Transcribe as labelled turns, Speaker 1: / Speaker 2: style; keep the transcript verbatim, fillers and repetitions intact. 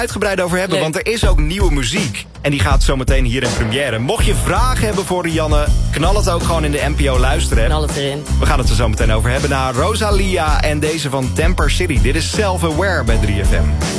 Speaker 1: uitgebreid over hebben,
Speaker 2: Leuk.
Speaker 1: want er is ook nieuwe muziek. En die gaat zometeen hier in première. Mocht je vragen hebben voor Rianne, knal het ook gewoon in de N P O luisteren.
Speaker 2: Knal het erin.
Speaker 1: We gaan het er zo meteen over hebben naar Rosalia en deze van Temper City. Dit is Self-Aware bij drie F M.